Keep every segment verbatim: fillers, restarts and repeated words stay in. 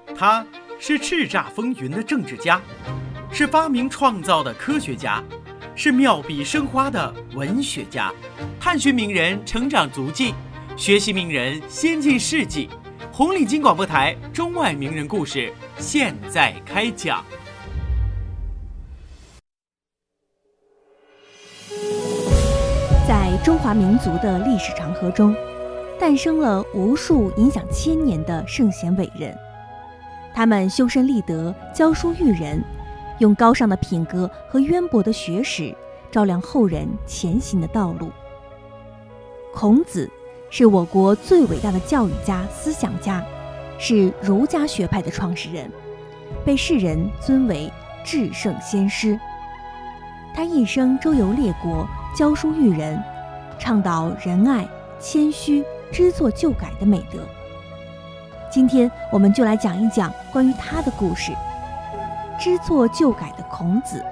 他是叱咤风云的政治家，是发明创造的科学家，是妙笔生花的文学家。探寻名人成长足迹，学习名人先进事迹。红领巾广播台中外名人故事现在开讲。 在中华民族的历史长河中，诞生了无数影响千年的圣贤伟人，他们修身立德，教书育人，用高尚的品格和渊博的学识照亮后人前行的道路。孔子是我国最伟大的教育家、思想家，是儒家学派的创始人，被世人尊为至圣先师。他一生周游列国，教书育人，倡导仁爱、谦虚、知错就改的美德。今天我们就来讲一讲关于他的故事，知错就改的孔子。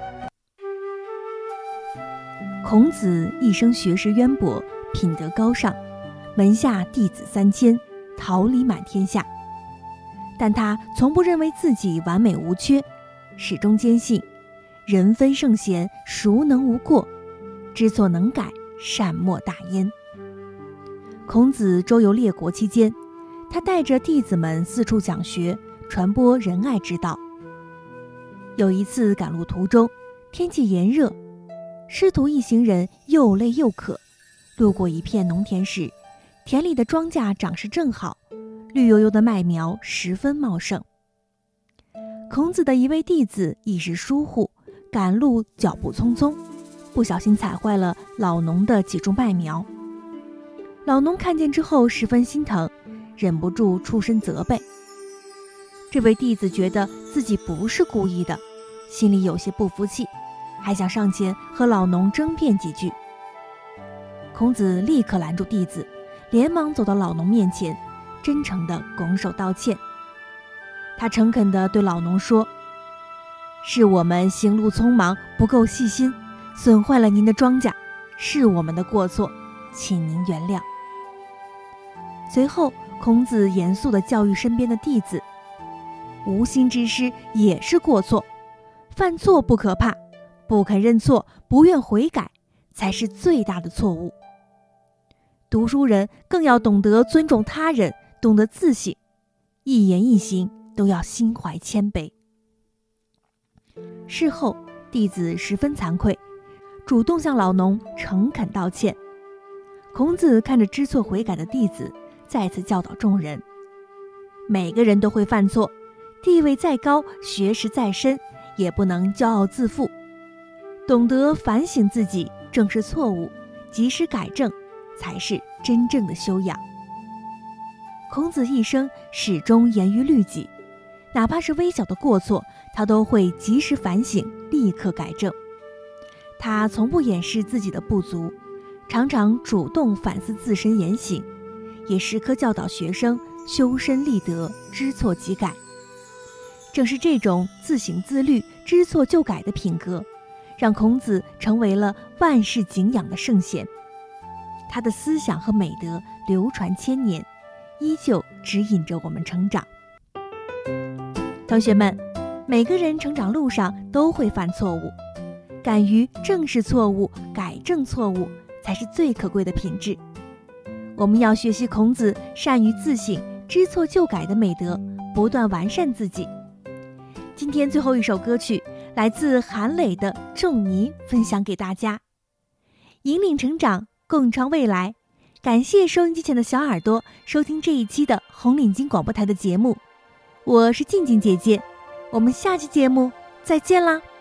孔子一生学识渊博，品德高尚，门下弟子三千，桃李满天下。但他从不认为自己完美无缺，始终坚信人非圣贤，孰能无过？知错能改，善莫大焉。孔子周游列国期间，他带着弟子们四处讲学，传播仁爱之道。有一次赶路途中，天气炎热，师徒一行人又累又渴，路过一片农田时，田里的庄稼长势正好，绿油油的麦苗十分茂盛。孔子的一位弟子一时疏忽，赶路脚步匆匆，不小心踩坏了老农的几株麦苗。老农看见之后十分心疼，忍不住出声责备。这位弟子觉得自己不是故意的，心里有些不服气，还想上前和老农争辩几句。孔子立刻拦住弟子，连忙走到老农面前，真诚地拱手道歉。他诚恳地对老农说：是我们行路匆忙，不够细心，损坏了您的庄稼，是我们的过错，请您原谅。随后孔子严肃地教育身边的弟子，无心之失也是过错，犯错不可怕，不肯认错，不愿悔改，才是最大的错误。读书人更要懂得尊重他人，懂得自省，一言一行都要心怀谦卑。事后弟子十分惭愧，主动向老农诚恳道歉。孔子看着知错悔改的弟子，再次教导众人，每个人都会犯错，地位再高，学识再深，也不能骄傲自负，懂得反省自己，正视错误，及时改正，才是真正的修养。孔子一生始终严于律己，哪怕是微小的过错，他都会及时反省，立刻改正。他从不掩饰自己的不足，常常主动反思自身言行，也时刻教导学生修身立德，知错即改。正是这种自省自律、知错就改的品格，让孔子成为了万世敬仰的圣贤。他的思想和美德流传千年，依旧指引着我们成长。同学们，每个人成长路上都会犯错误，敢于正视错误，改正错误，才是最可贵的品质。我们要学习孔子善于自省、知错就改的美德，不断完善自己。今天最后一首歌曲来自韩磊的《仲尼》，分享给大家。引领成长，共创未来。感谢收音机前的小耳朵收听这一期的红领巾广播台的节目，我是静静姐姐，我们下期节目再见啦。